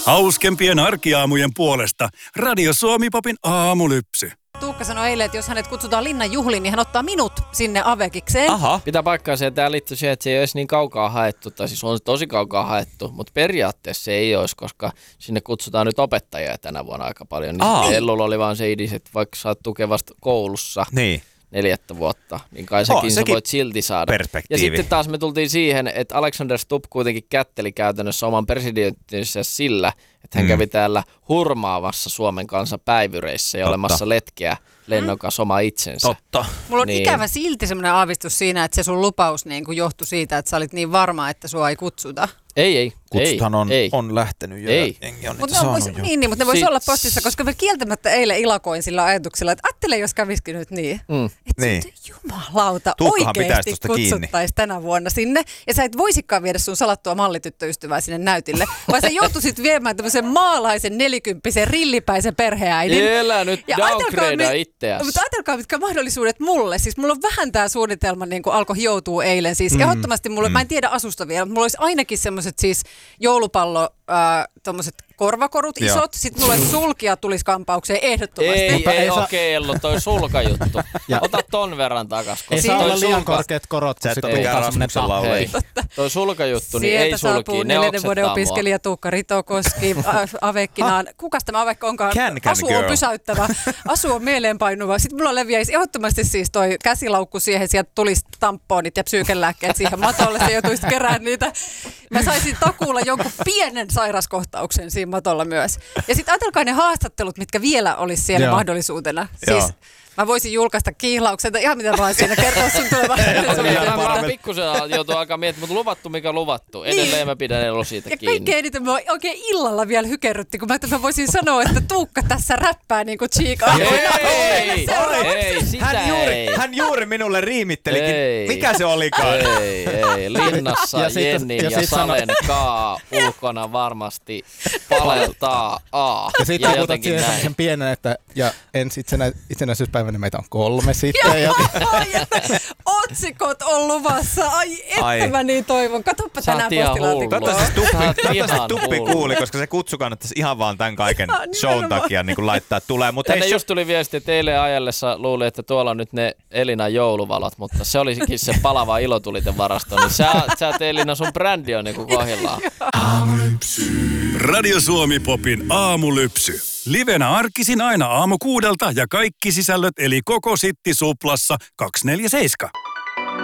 Hauskempien arkiaamujen puolesta Radio Suomi Popin aamulypsy. Tuukka sanoi eilen, että jos hänet kutsutaan Linnan juhliin, niin hän ottaa minut sinne avekikseen. Aha. Pitää paikkaa se, että tämä liittyy siihen, että se ei olisi niin kaukaa haettu, tai siis on se tosi kaukaa haettu, mutta periaatteessa se ei olisi, koska sinne kutsutaan nyt opettajia tänä vuonna aika paljon. Niin Ellulla oli vaan se idis, että vaikka sä oot tukevasta koulussa 4 vuotta, niin kai säkin sä voit silti saada. Perspektiivi. Ja sitten taas me tultiin siihen, että Alexander Stubb kuitenkin kätteli käytännössä oman presidenttinsä sillä, että hän kävi täällä hurmaavassa Suomen kanssa päivyreissä ja olemassa letkeä lennokas oma itsensä. Totta. Mulla on ikävä silti semmoinen aavistus siinä, että se sun lupaus niin kuin johtui siitä, että sä olit niin varma, että sua ei kutsuta. Ei. Kutsuthan on lähtenyt jo. Jengi on mutta ne voisi olla postissa, koska mä kieltämättä eilen ilakoin sillä ajatuksella, että ajattele, jos kävisikin nyt niin. Että jumalauta oikeasti kutsuttaisiin tänä vuonna sinne. Ja sä et voisikaan viedä sun salattua mallityttöystävää sinne näytille, vaan sä joutuisit viemään tämmöisen maalaisen 40-vuotiaan rillipäisen perheäidin. Elä nyt downgradea itseäsi. Mutta ajatelkaa, mitkä mahdollisuudet mulle. Siis mulla on vähän tää suunnitelma niin kuin alkoi hioutua eilen. Siis ehdottomasti mulle, mä en tiedä asusta vielä, mutta mulla olisi ainakin semmoiset siis joulupallo, tommoset korvakorut isot, sitten mulle sulkia tulisi kampaukseen ehdottomasti. Ei Ellu, toi sulkajuttu. Ota ton verran takas. Ei saa olla liian korkeat korot, kun sitten mikään Rasmuksella ole. Toi sulkajuttu, niin sieltä ei sulki. saapuu 4 vuoden opiskelija Tuukka Ritokoski Avekkinaan. Kukas tämä Avekka onkaan? Asu on pysäyttävä. Asu on mieleenpainuva. Sitten mulla leviäisi ehdottomasti siis toi käsilaukku siihen, sieltä tulisi tamponit ja psyykelääkkeet siihen matolle, se joutuisi kerään niitä. Mä saisin takuulla jonkun pienen sairaskohtauksen siinä matolla myös. Ja sitten ajatelkaa ne haastattelut, mitkä vielä olisi siellä mahdollisuutena. Siis mä voisin julkaista kiihlauksen tai ihan mitä vaan siinä kertoa sun tulevaisuudesta. Pikkusen joutuu alkaa miettimään, mutta luvattu mikä luvattu. Edelleen mä pidän Ellu siitä kiinni. Ja kaikkein eniten mä oikein illalla vielä hykerrytti, kun mä voisin sanoa, että Tuukka tässä räppää niin kuin Chica. Ei, sitä ei. Hän juuri minulle riimittelikin. Mikä se olikaan? Ei. Linnassa Jennin ja Salen kaa ulkona varmasti paleltaa Ja sitten puhutat siihen sen pienen, että ja ensi itsenäisyyspäivänä meitä on 3 sitten. Otsikot on luvassa. Ai mä niin toivon. Katoppa tänään postilaatikkoa. Toivottavasti Tuppi kuuli, koska se kutsu kannattaisi ihan vaan tämän kaiken shown takia niin kuin laittaa tulee. Tänne just tuli viesti, että eilen ajellessa luuli, että tuolla on nyt ne Elinan jouluvalot, mutta se olisikin se palava ilotuliten varasto. Niin sä Elina, sun brändi on niin kuin kohdillaan. Radio Suomi Popin aamulypsy. Livenä arkisin aina aamu 6 ja kaikki sisällöt eli koko Sitti Suplassa 247.